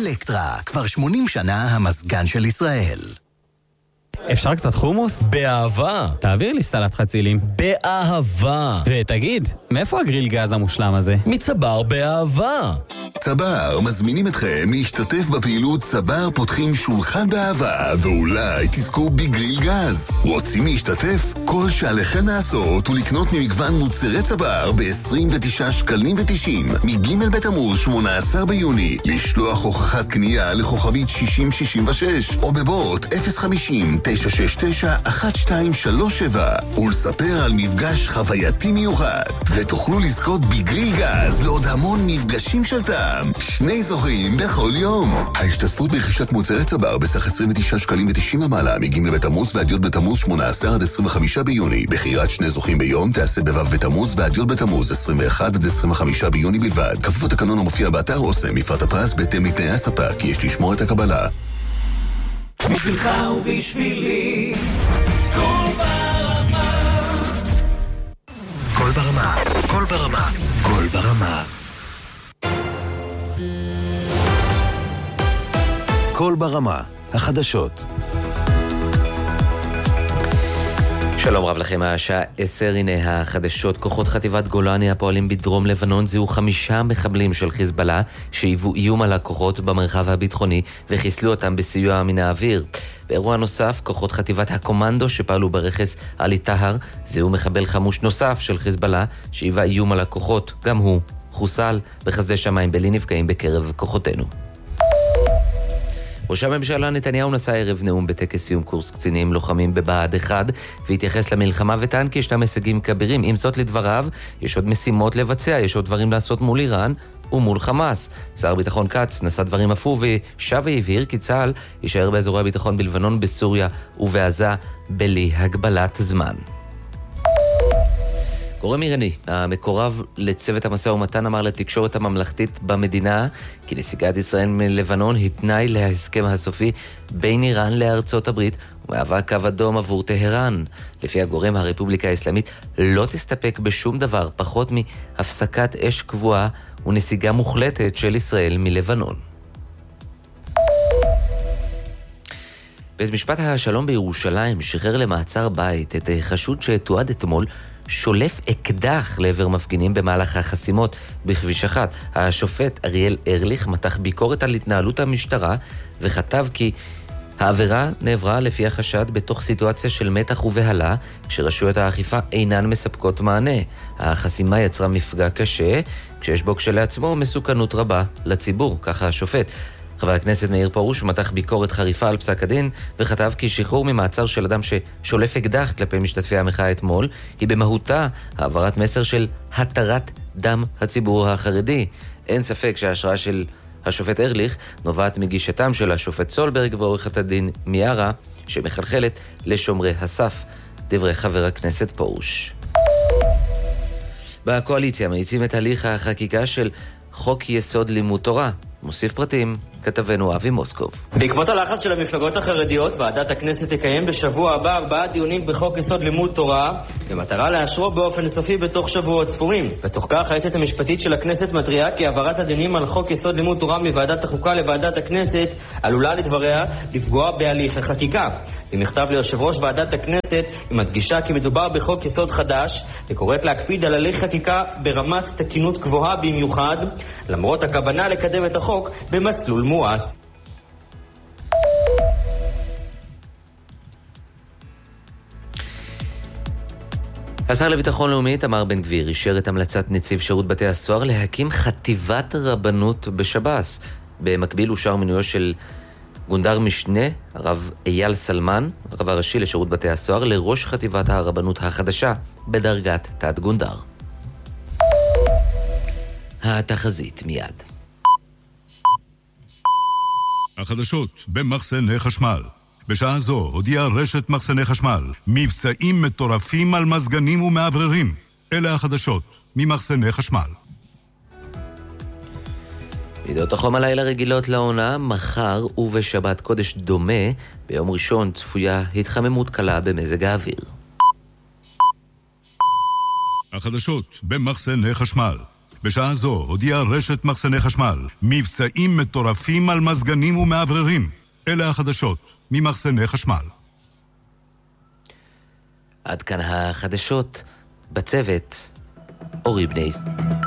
אלקטרה, כבר 80 שנה המזגן של ישראל. אפשר קצת חומוס? באהבה. תעביר לי סלט חצילים. באהבה. ותגיד, מאיפה הגריל גז המושלם הזה? מצבר באהבה. צבר מזמינים אתכם להשתתף בפעילות צבר פותחים שולחן באהבה, ואולי תזכו בגריל גז. רוצים להשתתף? כל שעליכם לעשות הוא לקנות ממגוון מוצרי צבר ב-29 שקלים ו90 מג' בתמוז 18 ביוני, לשלוח הוכחת קנייה לכוכבית 6066 או בבוט 050-969-1237 ולספר על מפגש חווייתי מיוחד, ותוכלו לזכות בגריל גז לעוד המון מפגשים של טעם. 2 זוכים בכל יום. ההשתתפות ברכישת מוצרי צבר בסך 29 שקלים ו90 מעלה מג' בתמוז ועד י' בתמוז 18 עד 25 ביוני. בחירת 2 זוכים ביום תעשה בו' בתמוז ועד י' בתמוז 21 עד 25 ביוני בלבד. כפוף לתקנון המופיע באתר אוסם. מפרט הפרס בהתאם לתנאי הספק, כי יש לשמור את הקבלה. בשבילך ובשבילי קול ברמה. קול ברמה, קול ברמה, קול ברמה. קול ברמה, החדשות. שלום רב לכם, השעה 10, הנה החדשות. כוחות חטיבת גולני הפועלים בדרום לבנון זיהו 5 מחבלים של חיזבאללה שהיוו איום על הכוחות במרחב הביטחוני וחיסלו אותם בסיוע מן האוויר. באירוע נוסף, כוחות חטיבת הקומנדו שפעלו ברכס עלי טהר זיהו מחבל חמוש נוסף של חיזבאללה שהיווה איום על הכוחות, גם הוא חוסל בחסדי שמיים בלי נפגעים בקרב כוחותינו. ראש הממשלה נתניהו נשא ערב נאום בטקס סיום קורס קצינים לוחמים בבה"ד 1 והתייחס למלחמה וטען כי ישנם הישגים כבירים. עם זאת, לדבריו, יש עוד משימות לבצע, יש עוד דברים לעשות מול איראן ומול חמאס. שר הביטחון כץ נשא דברים אפו ושב והבהיר כי צה"ל יישאר באזורי הביטחון בלבנון, בסוריה ובעזה בלי הגבלת זמן. גורם איראני, המקורב לצוות המשא ומתן, אמר לתקשורת הממלכתית במדינה כי נסיגת ישראל מלבנון היא תנאי להסכם הסופי בין איראן לארצות הברית ומהווה קו אדום עבור טהרן. לפי הגורם, הרפובליקה האסלאמית לא תסתפק בשום דבר פחות מהפסקת אש קבועה ונסיגה מוחלטת של ישראל מלבנון. בית משפט השלום בירושלים שחרר למעצר בית את חשוד שתועד אתמול שולף אקדח לעבר מפגינים במהלך החסימות בכביש 1. השופט אריאל ארליך מתח ביקורת על התנהלות המשטרה וכתב כי העבירה נעברה לפי החשד בתוך סיטואציה של מתח ובהלה כשרשויות האכיפה אינן מספקות מענה. החסימה יצרה מפגע קשה כשיש בו כשלעצמו מסוכנות רבה לציבור, ככה השופט. חבר הכנסת מאיר פרוש מתח ביקורת חריפה על פסק הדין וכתב כי שחרור ממעצר של אדם ששולף אקדח כלפי משתתפי המחאה אתמול היא במהותה העברת מסר של התרת דם הציבור החרדי. אין ספק שההשראה של השופט ארליך נובעת מגישתם של השופט סולברג ועורכת הדין מיארה שמחלחלת לשומרי הסף. דברי חבר הכנסת פרוש. בקואליציה מאיצים את הליך החקיקה של חוק יסוד לימוד תורה. מוסיף פרטים כתבנו אבי מוסקוב. בעקבות הלחץ של המפלגות החרדיות, ועדת הכנסת תקיים בשבוע הבא 4 דיונים בחוק יסוד לימוד תורה, במטרה לאשרו באופן סופי בתוך שבועות ספורים. בתוך כך, היועצת המשפטית של הכנסת מתריעה כי העברת הדיונים על חוק יסוד לימוד תורה מוועדת החוקה לוועדת הכנסת עלולה לדבריה לפגוע בהליך החקיקה. במכתב ליושב ראש ועדת הכנסת היא מדגישה כי מדובר בחוק יסוד חדש וקוראת להקפיד על הליך חקיקה ברמת תקינות גבוהה במיוחד, למרות הכוונה לקדם את החוק במסלול מועט. השר לביטחון לאומי איתמר בן גביר אישר את המלצת נציב שירות בתי הסוהר להקים חטיבת רבנות בשב"ס. במקביל אושר מינויו של גונדר משנה, הרב אייל סלמן, הרב הראשי לשירות בתי הסוהר, לראש חטיבת הרבנות החדשה בדרגת תת גונדר. התחזית מיד. החדשות במחסני חשמל. בשעה זו הודיעה רשת מחסני חשמל מבצעים מטורפים על מזגנים ומעבררים. אלה החדשות ממחסני חשמל. ידיעות החום הלילה רגילות לעונה, מחר ובשבת קודש דומה, ביום ראשון צפויה התחממות קלה במזג האוויר. החדשות במחסני חשמל. בשעה זו הודיעה רשת מחסני חשמל, מבצעים מטורפים על מזגנים ומאווררים. אלה החדשות ממחסני חשמל. עד כאן החדשות, בצוות אורי בנייס.